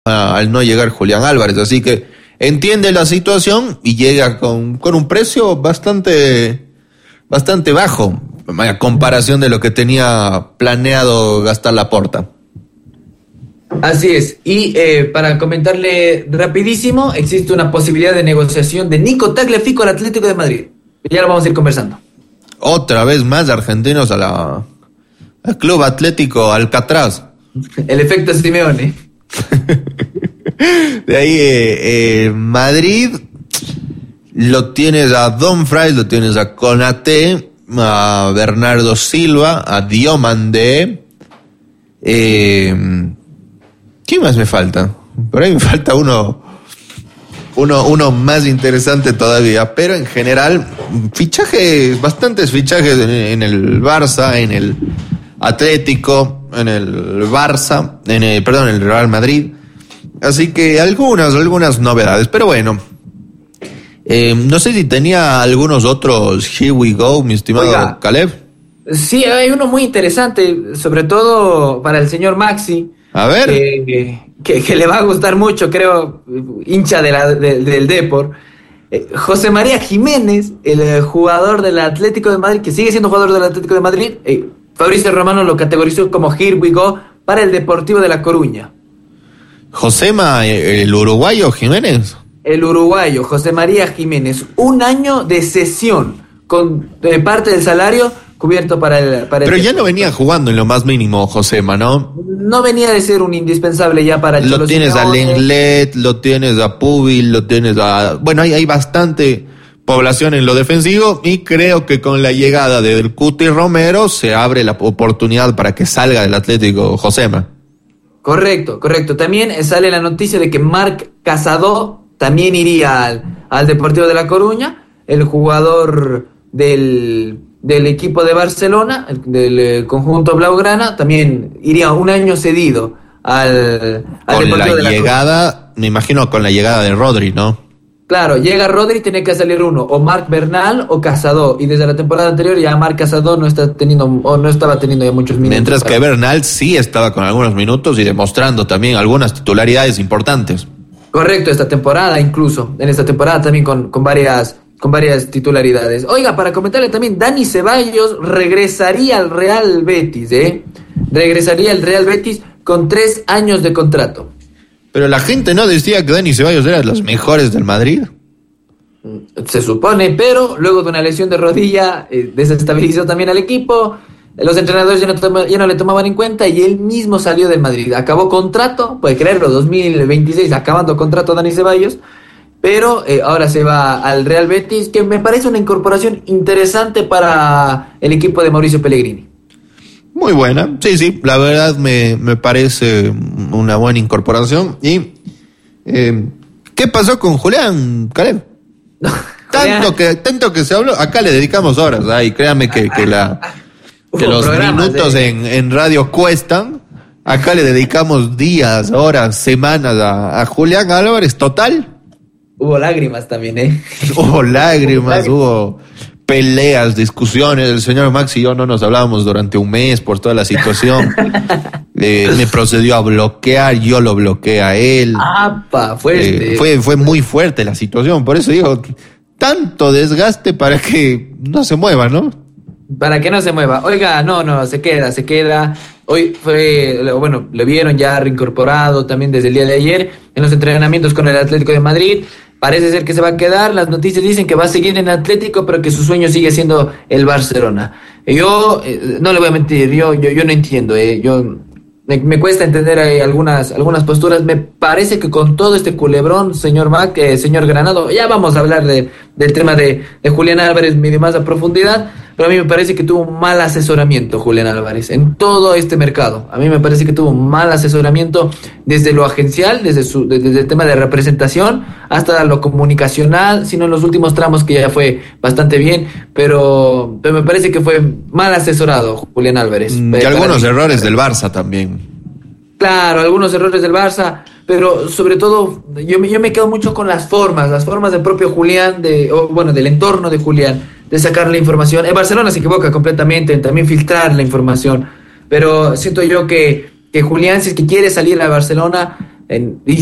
al no llegar Julián Álvarez, así que entiende la situación y llega con un precio bastante bajo a comparación de lo que tenía planeado gastar Laporta. Así es, y para comentarle rapidísimo, existe una posibilidad de negociación de Nico Tagliafico al Atlético de Madrid. Ya lo vamos a ir conversando. Otra vez más argentinos al Club Atlético Alcatraz. El efecto Simeone. De ahí Madrid, lo tienes a Dumfries, lo tienes a Konaté, a Bernardo Silva, a Diomandé. ¿Quién más me falta? Por ahí me falta uno más interesante todavía, pero en general bastantes fichajes en el Barça, en el Atlético, en el Barça, en el Real Madrid. Así que algunas novedades, pero bueno. No sé si tenía algunos otros Here We Go, mi estimado Caleb. Sí, hay uno muy interesante, sobre todo para el señor Maxi. A ver. Que le va a gustar mucho, creo, hincha del Depor. José María Jiménez, el jugador del Atlético de Madrid, que sigue siendo jugador del Atlético de Madrid, Fabrizio Romano lo categorizó como Here We Go para el Deportivo de La Coruña. Josema, el uruguayo Jiménez. El uruguayo, José María Jiménez, 1 año de cesión, con parte del salario cubierto para el Pero ya no venía jugando en lo más mínimo, Josema, ¿no? No venía de ser un indispensable ya para el Lo tienes a Lenglet, lo tienes a Pubil, lo tienes a... Bueno, hay bastante población en lo defensivo y creo que con la llegada del Cuti Romero se abre la oportunidad para que salga del Atlético Josema. Correcto. También sale la noticia de que Marc Casado también iría al Deportivo de La Coruña, el jugador del equipo de Barcelona, del conjunto blaugrana, también iría 1 año cedido al Deportivo de La Coruña. Me imagino con la llegada de Rodri, ¿no? Claro, llega Rodri, tiene que salir uno, o Marc Bernal o Casado, y desde la temporada anterior ya Marc Casado no estaba teniendo ya muchos minutos. Mientras que Bernal sí estaba con algunos minutos y demostrando también algunas titularidades importantes. Correcto, en esta temporada también con varias titularidades. Oiga, para comentarle también, Dani Ceballos regresaría al Real Betis, regresaría al Real Betis con 3 años de contrato. Pero la gente no decía que Dani Ceballos era de los mejores del Madrid. Se supone, pero luego de una lesión de rodilla desestabilizó también al equipo. Los entrenadores ya no le tomaban en cuenta y él mismo salió del Madrid. Acabó contrato, puede creerlo, 2026, acabando contrato Dani Ceballos. Pero ahora se va al Real Betis, que me parece una incorporación interesante para el equipo de Mauricio Pellegrini. Muy buena, sí, la verdad me parece una buena incorporación. ¿Y qué pasó con Julián, Caleb? Tanto que se habló, acá le dedicamos horas, y créame que los minutos en radio cuestan. Acá le dedicamos días, horas, semanas a Julián Álvarez, total. Hubo lágrimas también, Hubo lágrimas, hubo peleas, discusiones. El señor Max y yo no nos hablábamos durante 1 mes por toda la situación. Me procedió a bloquear, yo lo bloqueé a él. Fuerte. Fue muy fuerte la situación, por eso digo, tanto desgaste para que no se mueva, ¿no? Para que no se mueva. Oiga, no, se queda. Hoy lo vieron ya reincorporado también desde el día de ayer en los entrenamientos con el Atlético de Madrid. Parece ser que se va a quedar. Las noticias dicen que va a seguir en Atlético, pero que su sueño sigue siendo el Barcelona. Yo no le voy a mentir, yo no entiendo. Me cuesta entender algunas posturas. Me parece que con todo este culebrón, señor Granado, ya vamos a hablar del tema de Julián Álvarez medio más a profundidad, pero a mí me parece que tuvo un mal asesoramiento Julián Álvarez en todo este mercado. A mí me parece que tuvo un mal asesoramiento desde lo agencial, desde el tema de representación hasta lo comunicacional, sino en los últimos tramos que ya fue bastante bien, pero me parece que fue mal asesorado Julián Álvarez. Y algunos errores del Barça también. Claro, algunos errores del Barça, pero sobre todo yo me quedo mucho con las formas del propio Julián, del entorno de Julián, de sacar la información. En Barcelona se equivoca completamente en también filtrar la información, pero siento yo que Julián, si es que quiere salir a Barcelona, y